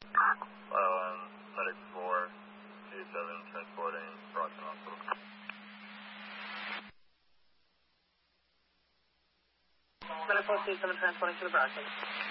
Medic 4, G7 transporting Brockton Hospital. Medic 4, G7 transporting to the Brockton.